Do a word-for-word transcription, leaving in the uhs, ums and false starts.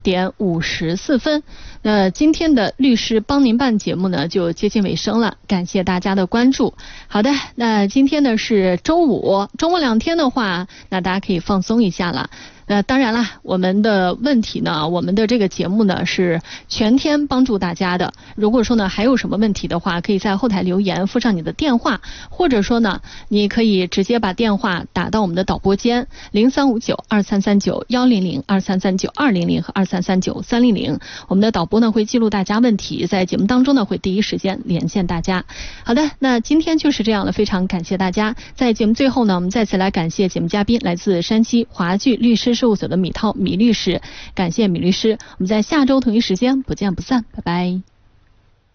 点五十四分，那今天的律师帮您办节目呢就接近尾声了，感谢大家的关注。好的，那今天呢是周五，周末两天的话，那大家可以放松一下了。那当然啦，我们的问题呢，我们的这个节目呢是全天帮助大家的。如果说呢还有什么问题的话，可以在后台留言，附上你的电话，或者说呢，你可以直接把电话打到我们的导播间零三五九二三三九幺零零二三三九二零零和二三三九三零零。我们的导播呢会记录大家问题，在节目当中呢会第一时间连线大家。好的，那今天就是这样了，非常感谢大家。在节目最后呢，我们再次来感谢节目嘉宾，来自山西华聚律师事务所的米涛米律师，感谢米律师。我们在下周同一时间不见不散，拜拜。